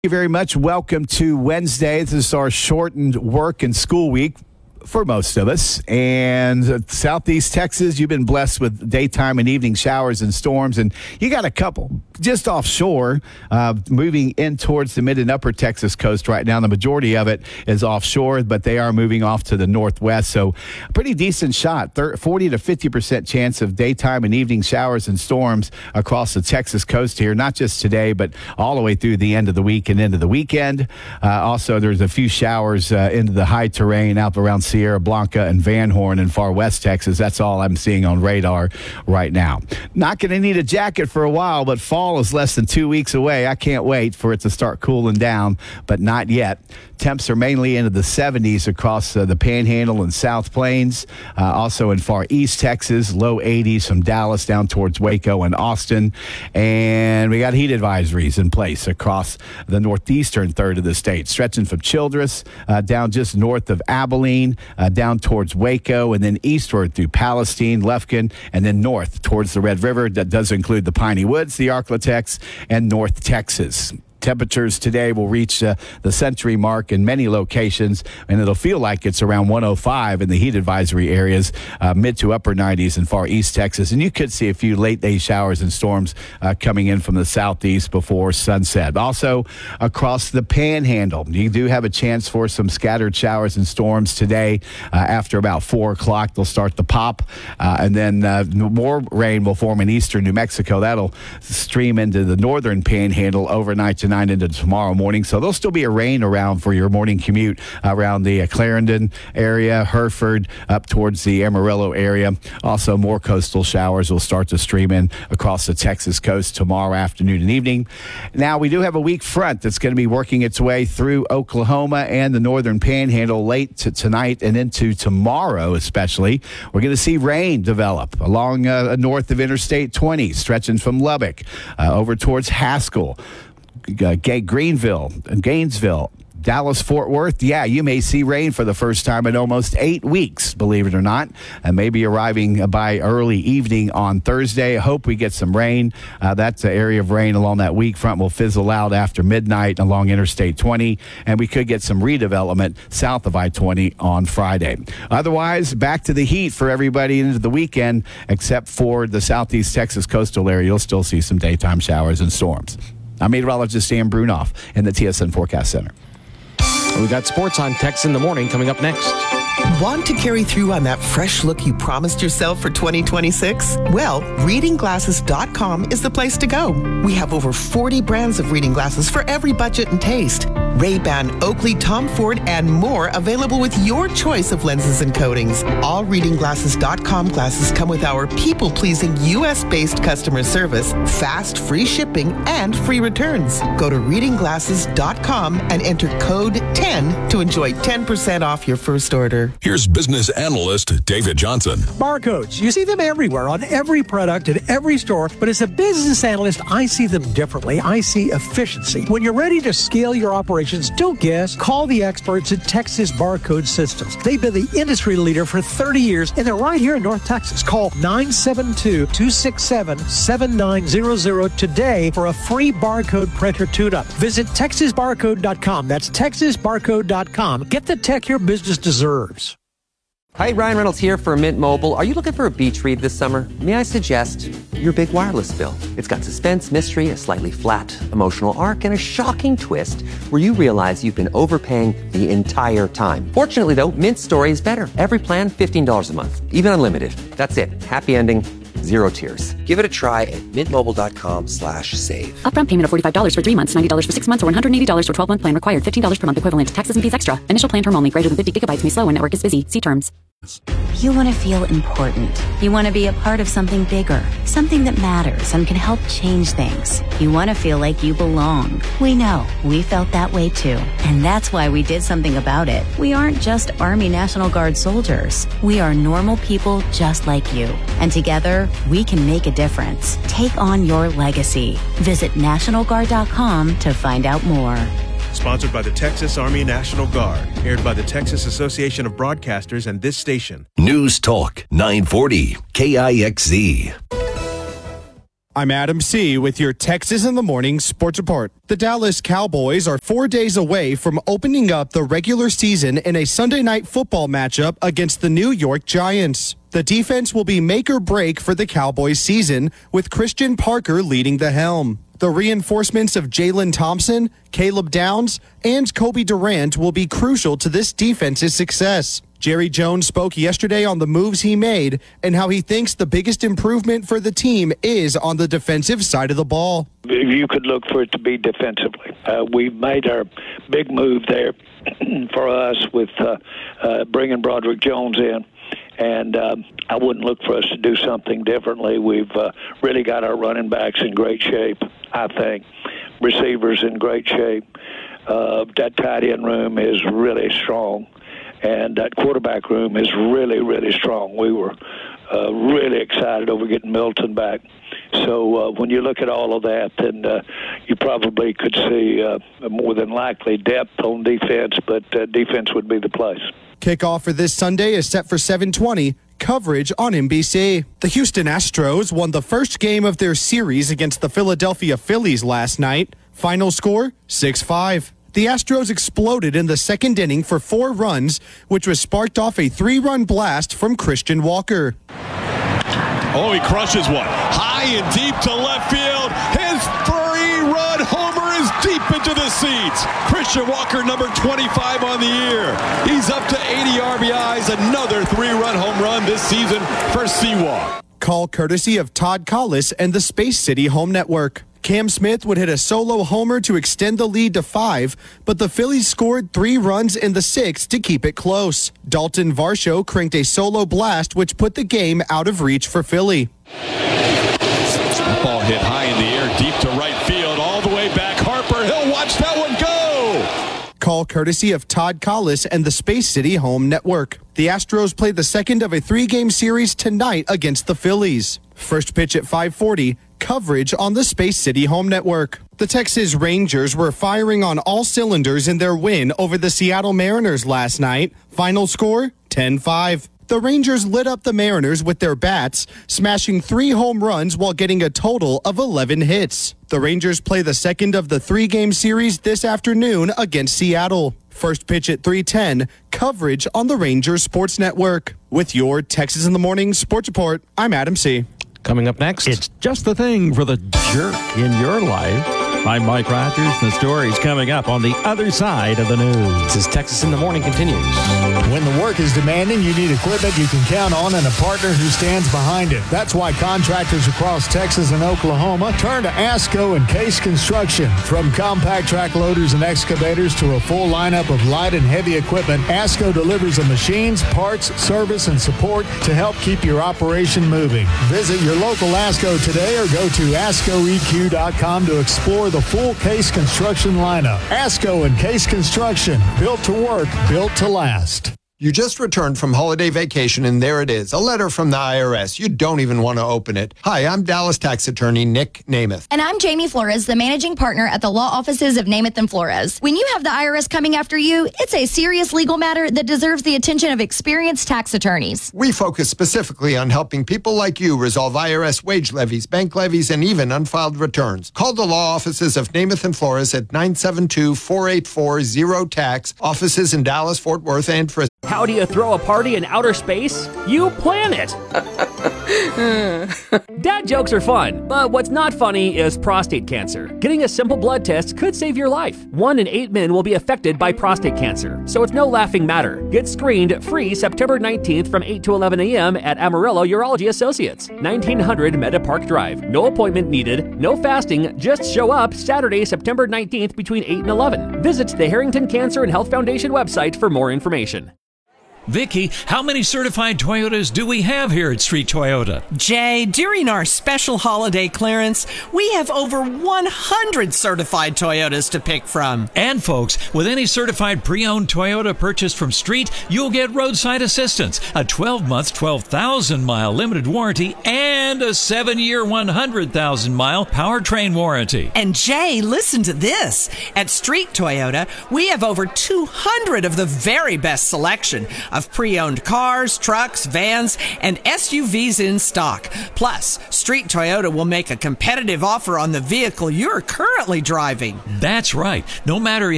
Thank you very much. Welcome to Wednesday. This is our shortened work and school week for most of us. And Southeast Texas, you've been blessed with daytime and evening showers and storms, and you got a couple just offshore moving in towards the mid and upper Texas coast right now. The majority of it is offshore, but they are moving off to the northwest. So a pretty decent shot, 40 to 50% chance of daytime and evening showers and storms across the Texas coast here, not just today, but all the way through the end of the week and into the weekend. Also, there's a few showers into the high terrain out around Sierra Blanca and Van Horn in far west Texas. That's all I'm seeing on radar right now. Not going to need a jacket for a while, but fall is less than 2 weeks away. I can't wait for it to start cooling down, but not yet. Temps are mainly into the 70s across the Panhandle and South Plains. Also in far east Texas, low 80s from Dallas down towards Waco and Austin. And we got heat advisories in place across the northeastern third of the state, stretching from Childress down just north of Abilene, down towards Waco, and then eastward through Palestine, Lufkin, and then north towards the Red River. That does include the Piney Woods, the Arklatex, and North Texas. Temperatures today will reach the century mark in many locations, and it'll feel like it's around 105 in the heat advisory areas, mid to upper 90s in far east Texas. And you could see a few late-day showers and storms coming in from the southeast before sunset. Also, across the Panhandle, you do have a chance for some scattered showers and storms today. After about 4 o'clock, they'll start to pop, and then more rain will form in eastern New Mexico. That'll stream into the northern Panhandle overnight tonight into tomorrow morning. So there'll still be a rain around for your morning commute around the Clarendon area, Hereford, up towards the Amarillo area. Also, more coastal showers will start to stream in across the Texas coast tomorrow afternoon and evening. Now, we do have a weak front that's going to be working its way through Oklahoma and the northern Panhandle late tonight and into tomorrow especially. We're going to see rain develop along north of Interstate 20, stretching from Lubbock over towards Haskell, Greenville and Gainesville, Dallas-Fort Worth. Yeah, you may see rain for the first time in almost 8 weeks, believe it or not, and maybe arriving by early evening on Thursday. I hope we get some rain. That's the area of rain along that weak front will fizzle out after midnight along Interstate 20, and we could get some redevelopment south of I-20 on Friday. Otherwise, back to the heat for everybody into the weekend, except for the southeast Texas coastal area. You'll still see some daytime showers and storms. I'm meteorologist Sam Brunoff in the TSN Forecast Center. We got sports on Tex in the Morning coming up next. Want to carry through on that fresh look you promised yourself for 2026? Well, readingglasses.com is the place to go. We have over 40 brands of reading glasses for every budget and taste. Ray-Ban, Oakley, Tom Ford, and more available with your choice of lenses and coatings. All readingglasses.com glasses come with our people-pleasing U.S.-based customer service, fast, free shipping, and free returns. Go to readingglasses.com and enter code 10 to enjoy 10% off your first order. Here's business analyst David Johnson. Barcodes. You see them everywhere on every product in every store, but as a business analyst, I see them differently. I see efficiency. When you're ready to scale your operations, don't guess. Call the experts at Texas Barcode Systems. They've been the industry leader for 30 years, and they're right here in North Texas. Call 972-267-7900 today for a free barcode printer tune-up. Visit TexasBarcode.com. That's TexasBarcode.com. Get the tech your business deserves. Hi, Ryan Reynolds here for Mint Mobile. Are you looking for a beach read this summer? May I suggest your big wireless bill? It's got suspense, mystery, a slightly flat emotional arc, and a shocking twist where you realize you've been overpaying the entire time. Fortunately, though, Mint's story is better. Every plan, $15 a month, even unlimited. That's it. Happy ending. Zero tears. Give it a try at mintmobile.com/save. Upfront payment of $45 for 3 months, $90 for 6 months, or $180 for 12-month plan required. $15 per month equivalent. Taxes and fees extra. Initial plan term only. Greater than 50 gigabytes may slow when network is busy. See terms. You want to feel important. You want to be a part of something bigger, something that matters and can help change things. You want to feel like you belong. We know. We felt that way too. And that's why we did something about it. We aren't just Army National Guard soldiers. We are normal people just like you. And together, we can make a difference. Take on your legacy. Visit NationalGuard.com to find out more. Sponsored by the Texas Army National Guard. Aired by the Texas Association of Broadcasters and this station. News Talk 940 KIXZ. I'm Adam C. with your Texas in the Morning Sports Report. The Dallas Cowboys are 4 days away from opening up the regular season in a Sunday night football matchup against the New York Giants. The defense will be make or break for the Cowboys season, with Christian Parker leading the helm. The reinforcements of Jalen Thompson, Caleb Downs, and Kobe Durant will be crucial to this defense's success. Jerry Jones spoke yesterday on the moves he made and how he thinks the biggest improvement for the team is on the defensive side of the ball. You could look for it to be defensively. We've made our big move there for us with bringing Broderick Jones in. And I wouldn't look for us to do something differently. We've really got our running backs in great shape, I think. Receivers in great shape. That tight end room is really strong. And that quarterback room is really, really strong. We were really excited over getting Milton back. So when you look at all of that, then you probably could see more than likely depth on defense, but defense would be the place. Kickoff for this Sunday is set for 7:20. Coverage on NBC. The Houston Astros won the first game of their series against the Philadelphia Phillies last night. Final score, 6-5. The Astros exploded in the second inning for 4 runs, which was sparked off a 3-run blast from Christian Walker. Oh, he crushes one. High and deep to left field. His 3-run homer is deep into the seats. Christian Walker, number 25 on the year. He's up to 80 RBIs, another 3-run home run this season for Seawalk. Call courtesy of Todd Collis and the Space City Home Network. Cam Smith would hit a solo homer to extend the lead to 5, but the Phillies scored 3 runs in the 6th to keep it close. Dalton Varsho cranked a solo blast, which put the game out of reach for Philly. That ball hit high in the air, deep to right field, all the way back. Harper, he'll watch that one go. Call courtesy of Todd Collis and the Space City Home Network. The Astros play the second of a 3-game series tonight against the Phillies. First pitch at 5:40. Coverage on the Space City Home Network. The Texas Rangers were firing on all cylinders in their win over the Seattle Mariners last night. Final score, 10-5. The Rangers lit up the Mariners with their bats, smashing 3 home runs while getting a total of 11 hits. The Rangers play the second of the 3-game series this afternoon against Seattle. First pitch at 3:10. Coverage on the Rangers Sports Network. With your Texas in the Morning Sports Report, I'm Adam C. Coming up next, it's just the thing for the jerk in your life. I'm Mike Rogers. The story's coming up on the other side of the news. This is Texas in the Morning continues. When the work is demanding, you need equipment you can count on and a partner who stands behind it. That's why contractors across Texas and Oklahoma turn to ASCO and Case Construction. From compact track loaders and excavators to a full lineup of light and heavy equipment, ASCO delivers the machines, parts, service, and support to help keep your operation moving. Visit your local ASCO today or go to ASCOEQ.com to explore the full Case Construction lineup. ASCO and Case Construction, built to work, built to last. You just returned from holiday vacation, and there it is, a letter from the IRS. You don't even want to open it. Hi, I'm Dallas tax attorney Nick Namath. And I'm Jamie Flores, the managing partner at the law offices of Namath and Flores. When you have the IRS coming after you, it's a serious legal matter that deserves the attention of experienced tax attorneys. We focus specifically on helping people like you resolve IRS wage levies, bank levies, and even unfiled returns. Call the law offices of Namath and Flores at 972-484-0TAX. Offices in Dallas, Fort Worth, and Frisco. How do you throw a party in outer space? You plan it! Dad jokes are fun, but what's not funny is prostate cancer. Getting a simple blood test could save your life. 1 in 8 men will be affected by prostate cancer, so it's no laughing matter. Get screened free September 19th from 8 to 11 a.m. at Amarillo Urology Associates, 1900 Meta Park Drive. No appointment needed, no fasting, just show up Saturday, September 19th between 8 and 11. Visit the Harrington Cancer and Health Foundation website for more information. Vicky, how many certified Toyotas do we have here at Street Toyota? Jay, during our special holiday clearance, we have over 100 certified Toyotas to pick from. And folks, with any certified pre-owned Toyota purchased from Street, you'll get roadside assistance, a 12-month, 12,000-mile limited warranty, and a 7-year, 100,000-mile powertrain warranty. And Jay, listen to this. At Street Toyota, we have over 200 of the very best selection of pre-owned cars, trucks, vans, and SUVs in stock. Plus, Street Toyota will make a competitive offer on the vehicle you're currently driving. That's right. No matter